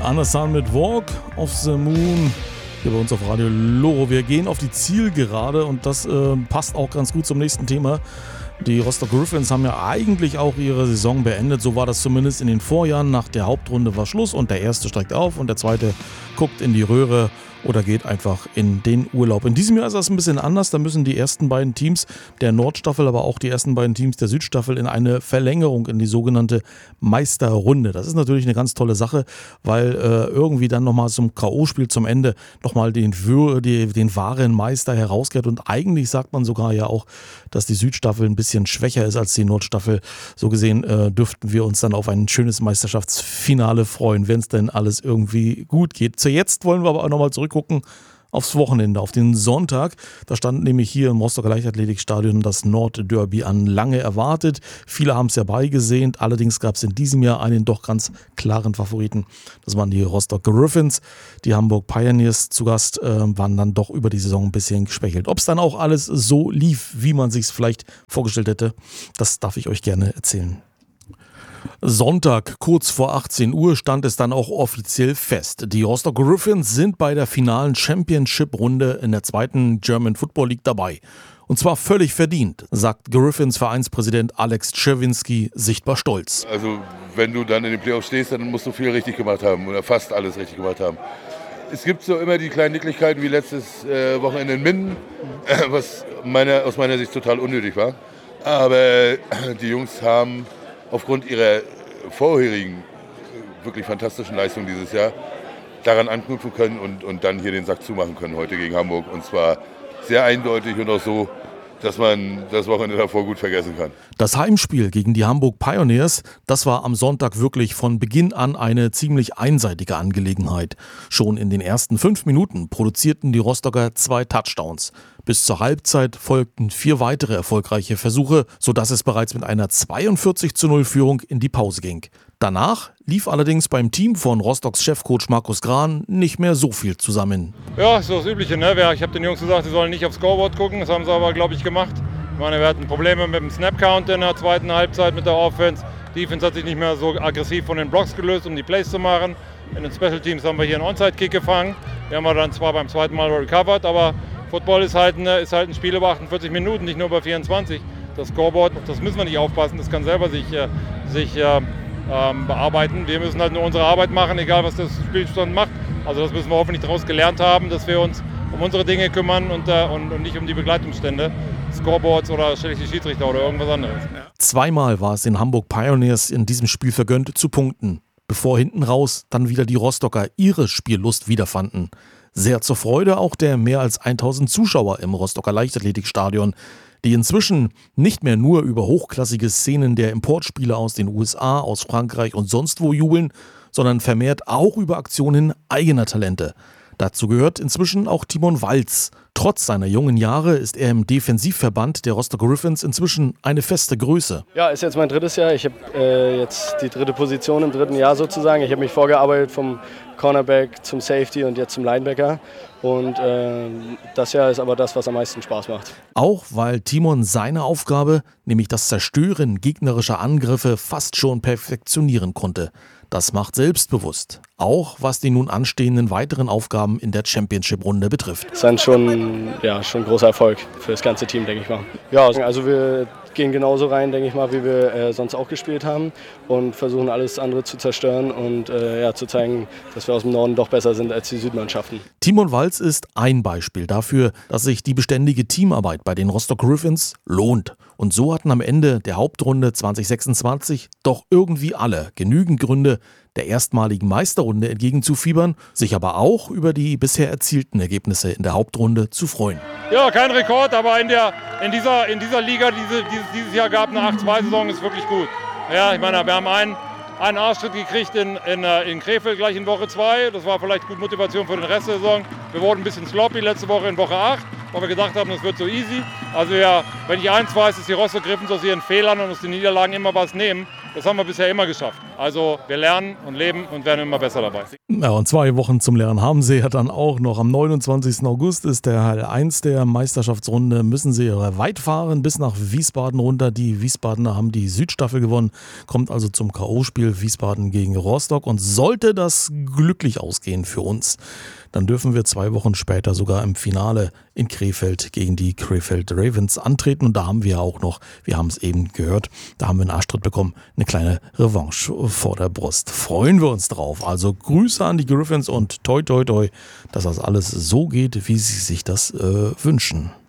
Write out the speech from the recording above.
Anasan mit Walk of the Moon hier bei uns auf Radio Loro. Wir gehen auf die Zielgerade und das passt auch ganz gut zum nächsten Thema. Die Rostock Griffins haben ja eigentlich auch ihre Saison beendet. So war das zumindest in den Vorjahren. Nach der Hauptrunde war Schluss und der erste steigt auf und der zweite guckt in die Röhre oder geht einfach in den Urlaub. In diesem Jahr ist das ein bisschen anders. Da müssen die ersten beiden Teams der Nordstaffel, aber auch die ersten beiden Teams der Südstaffel in eine Verlängerung, in die sogenannte Meisterrunde. Das ist natürlich eine ganz tolle Sache, weil irgendwie dann nochmal zum K.O.-Spiel zum Ende nochmal den wahren Meister herausgeht. Und eigentlich sagt man sogar ja auch, dass die Südstaffel ein bisschen schwächer ist als die Nordstaffel. So gesehen dürften wir uns dann auf ein schönes Meisterschaftsfinale freuen, wenn es denn alles irgendwie gut geht. Jetzt wollen wir aber auch nochmal zurückgucken aufs Wochenende, auf den Sonntag. Da stand nämlich hier im Rostocker Leichtathletikstadion das Nordderby an, lange erwartet. Viele haben es ja beigesehnt, allerdings gab es in diesem Jahr einen doch ganz klaren Favoriten. Das waren die Rostock Griffins. Die Hamburg Pioneers zu Gast waren dann doch über die Saison ein bisschen geschwächelt. Ob es dann auch alles so lief, wie man sich es vielleicht vorgestellt hätte, das darf ich euch gerne erzählen. Sonntag, kurz vor 18 Uhr, stand es dann auch offiziell fest. Die Rostock Griffins sind bei der finalen Championship-Runde in der zweiten German Football League dabei. Und zwar völlig verdient, sagt Griffins Vereinspräsident Alex Czerwinski sichtbar stolz. Also wenn du dann in den Playoffs stehst, dann musst du viel richtig gemacht haben oder fast alles richtig gemacht haben. Es gibt so immer die kleinen Nicklichkeiten wie letztes Wochenende in Minden, was aus meiner Sicht total unnötig war. Aber die Jungs haben aufgrund ihrer vorherigen wirklich fantastischen Leistung dieses Jahr daran anknüpfen können und dann hier den Sack zumachen können heute gegen Hamburg. Und zwar sehr eindeutig und auch so, dass man das Wochenende davor gut vergessen kann. Das Heimspiel gegen die Hamburg Pioneers, das war am Sonntag wirklich von Beginn an eine ziemlich einseitige Angelegenheit. Schon in den ersten 5 Minuten produzierten die Rostocker 2 Touchdowns. Bis zur Halbzeit folgten 4 weitere erfolgreiche Versuche, sodass es bereits mit einer 42:0 Führung in die Pause ging. Danach lief allerdings beim Team von Rostocks Chefcoach Markus Gran nicht mehr so viel zusammen. Ja, ist das Übliche, ne? Ich habe den Jungs gesagt, sie sollen nicht aufs Scoreboard gucken. Das haben sie aber, glaube ich, gemacht. Ich meine, wir hatten Probleme mit dem Snap-Count in der zweiten Halbzeit mit der Offense. Die Defense hat sich nicht mehr so aggressiv von den Blocks gelöst, um die Plays zu machen. In den Special Teams haben wir hier einen Onside-Kick gefangen. Den haben wir dann zwar beim zweiten Mal recovered, aber Football ist halt ein Spiel über 48 Minuten, nicht nur über 24. Das Scoreboard, das müssen wir nicht aufpassen, das kann selber sich bearbeiten. Wir müssen halt nur unsere Arbeit machen, egal was das Spielstand macht. Also das müssen wir hoffentlich daraus gelernt haben, dass wir uns um unsere Dinge kümmern und nicht um die Begleitungsstände, Scoreboards oder schlechte Schiedsrichter oder irgendwas anderes. Zweimal war es den Hamburg Pioneers in diesem Spiel vergönnt zu punkten, bevor hinten raus dann wieder die Rostocker ihre Spiellust wiederfanden. Sehr zur Freude auch der mehr als 1000 Zuschauer im Rostocker Leichtathletikstadion, die inzwischen nicht mehr nur über hochklassige Szenen der Importspieler aus den USA, aus Frankreich und sonst wo jubeln, sondern vermehrt auch über Aktionen eigener Talente. Dazu gehört inzwischen auch Timon Walz. Trotz seiner jungen Jahre ist er im Defensivverband der Rostock Griffins inzwischen eine feste Größe. Ja, ist jetzt mein 3. Jahr. Ich habe jetzt die 3. Position im 3. Jahr sozusagen. Ich habe mich vorgearbeitet vom Cornerback zum Safety und jetzt zum Linebacker. Und das Jahr ist aber das, was am meisten Spaß macht. Auch weil Timon seine Aufgabe, nämlich das Zerstören gegnerischer Angriffe, fast schon perfektionieren konnte. Das macht selbstbewusst, auch was die nun anstehenden weiteren Aufgaben in der Championship-Runde betrifft. Das ist dann schon ein großer Erfolg für das ganze Team, denke ich mal. Ja, also wir gehen genauso rein, denke ich mal, wie wir sonst auch gespielt haben und versuchen alles andere zu zerstören und zu zeigen, dass wir aus dem Norden doch besser sind als die Südmannschaften. Timon Walz ist ein Beispiel dafür, dass sich die beständige Teamarbeit bei den Rostock Griffins lohnt. Und so hatten am Ende der Hauptrunde 2026 doch irgendwie alle genügend Gründe, der erstmaligen Meisterrunde entgegenzufiebern, sich aber auch über die bisher erzielten Ergebnisse in der Hauptrunde zu freuen. Ja, kein Rekord, aber in dieser Liga, die dieses Jahr gab, eine 8-2-Saison, ist wirklich gut. Ja, ich meine, wir haben einen Arschtritt gekriegt in Krefeld gleich in Woche 2. Das war vielleicht gut Motivation für den Rest der Saison. Wir wurden ein bisschen sloppy letzte Woche in Woche 8. weil wir gedacht haben, das wird so easy. Also ja, wenn ich eins weiß, ist die Rostock Griffins aus ihren Fehlern und aus den Niederlagen immer was nehmen. Das haben wir bisher immer geschafft. Also wir lernen und leben und werden immer besser dabei. Ja, und 2 Wochen zum Lernen haben sie ja dann auch noch. Am 29. August ist der Teil 1 der Meisterschaftsrunde. Müssen sie weit fahren bis nach Wiesbaden runter. Die Wiesbadener haben die Südstaffel gewonnen. Kommt also zum K.O.-Spiel Wiesbaden gegen Rostock. Und sollte das glücklich ausgehen für uns, dann dürfen wir 2 Wochen später sogar im Finale in Krefeld gegen die Krefeld Ravens antreten. Und da haben wir auch noch, wir haben es eben gehört, da haben wir einen Arschtritt bekommen, eine kleine Revanche vor der Brust. Freuen wir uns drauf. Also Grüße an die Griffins und toi toi toi, dass das alles so geht, wie sie sich das wünschen.